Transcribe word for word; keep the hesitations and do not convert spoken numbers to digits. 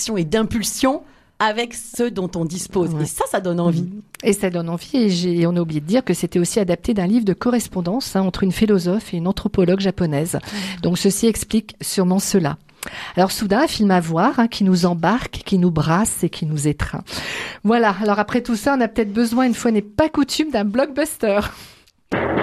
d'action et d'impulsion avec ceux dont on dispose. Ouais. Et ça, ça donne envie. Et ça donne envie. Et, j'ai, et on a oublié de dire que c'était aussi adapté d'un livre de correspondance hein, entre une philosophe et une anthropologue japonaise. Mmh. Donc, ceci explique sûrement cela. Alors, soudain, un film à voir hein, qui nous embarque, qui nous brasse et qui nous étreint. Voilà. Alors, après tout ça, on a peut-être besoin, une fois n'est pas coutume, d'un blockbuster.